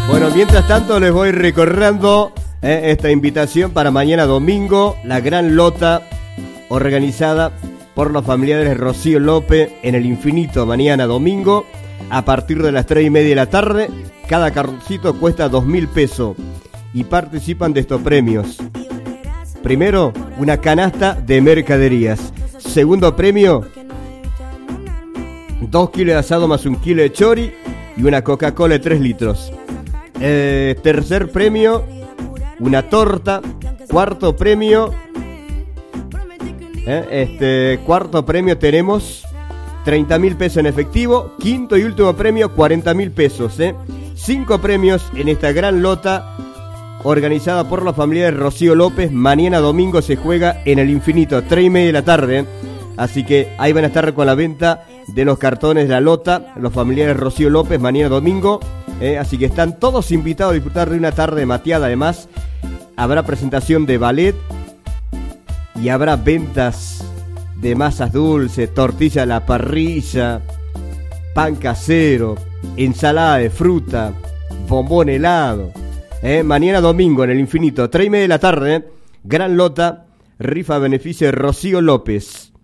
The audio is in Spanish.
Bueno, mientras tanto les voy recordando esta invitación para mañana domingo, la gran lota organizada por los familiares de Rocío López en el Infinito, mañana domingo, a partir de las 3:30 de la tarde. Cada carroncito cuesta 2.000 pesos y participan de estos premios. Primero, una canasta de mercaderías. Segundo premio, 2 kilos de asado más 1 kilo de chori y una Coca-Cola de 3 litros. Tercer premio, una torta. Cuarto premio, cuarto premio tenemos 30.000 pesos en efectivo. Quinto y último premio, 40.000 pesos. 5 premios en esta gran lota organizada por la familia de Rocío López. Mañana domingo se juega en el Infinito, 3:30 de la tarde. Así que ahí van a estar con la venta de los cartones de la lota, los familiares de Rocío López, mañana domingo. Así que están todos invitados a disfrutar de una tarde mateada. Además, habrá presentación de ballet y habrá ventas de masas dulces, tortilla a la parrilla, pan casero, ensalada de fruta, bombón helado. Mañana domingo en el Infinito, 3:30 de la tarde, gran lota, rifa a beneficio de Rocío López.